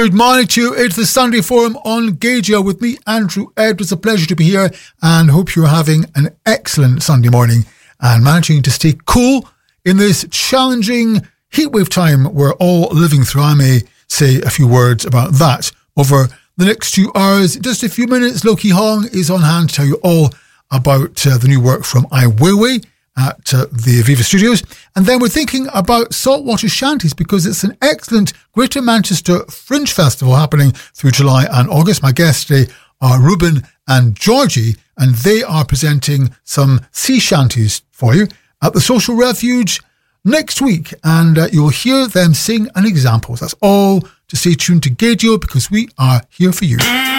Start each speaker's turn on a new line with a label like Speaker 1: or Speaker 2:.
Speaker 1: Good morning to you. It's the Sunday Forum on Gageo with me, Andrew Ed. It's a pleasure to be here and hope you're having an excellent Sunday morning and managing to stay cool in this challenging heatwave time we're all living through. I may say a few words about that over the next 2 hours. In just a few minutes, Loki Hong is on hand to tell you all about the new work from Ai Weiwei at the Aviva Studios. And then we're thinking about saltwater shanties because it's an excellent Greater Manchester Fringe Festival happening through July and August. My guests today are Ruben and Georgie, and they are presenting some sea shanties for you at the Social Refuge next week. And you'll hear them sing an example. That's all to stay tuned to Gageo because we are here for you.